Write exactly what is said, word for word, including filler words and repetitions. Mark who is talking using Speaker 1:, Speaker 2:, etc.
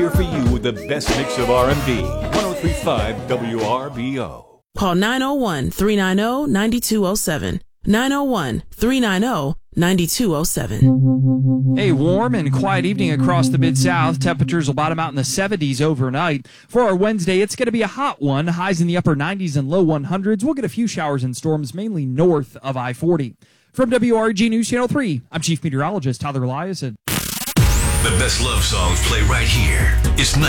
Speaker 1: Here for you with the best mix of R and B. one oh three point five W R B O.
Speaker 2: Call nine oh one, three nine oh, nine two oh seven. nine oh one, three nine oh, nine two oh seven.
Speaker 3: A warm and quiet evening across the Mid-South. Temperatures will bottom out in the seventies overnight. For our Wednesday, it's going to be a hot one. Highs in the upper nineties and low hundreds. We'll get a few showers and storms, mainly north of I forty. From W R G News Channel three, I'm Chief Meteorologist Tyler Elias.
Speaker 4: The best love songs play right here. It's night.